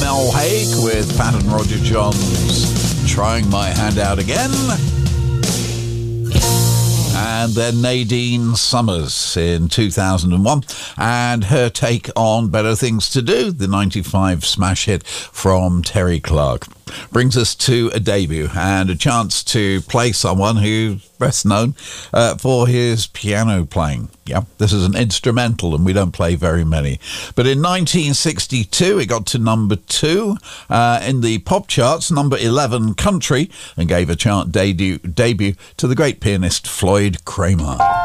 Mel Haig with Pat and Roger Johns, Trying My Hand Out Again. And then Nadine Summers in 2001 and her take on Better Things to Do, the 95 smash hit from Terry Clark. Brings us to a debut and a chance to play someone who's best known for his piano playing. Yeah, this is an instrumental and we don't play very many. But in 1962, it got to number 2 in the pop charts, number 11 country, and gave a chart debut to the great pianist Floyd Kramer.